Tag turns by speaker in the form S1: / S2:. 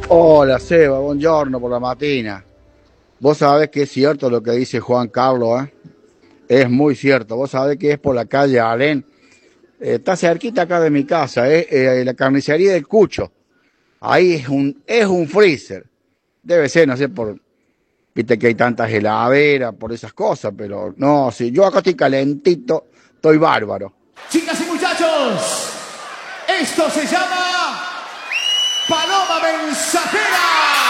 S1: Hola Seba, buongiorno por la matina. Vos sabés que es cierto lo que dice Juan Carlos, ¿eh? Es muy cierto. Vos sabés que es por la calle Alén. Está cerquita acá de mi casa, ¿eh? La carnicería del Cucho. Ahí es un freezer. Debe ser, no sé, viste que hay tantas heladeras, por esas cosas, pero no, si yo acá estoy calentito, estoy bárbaro.
S2: Chicas y muchachos, esto se llama Paloma Mensajera.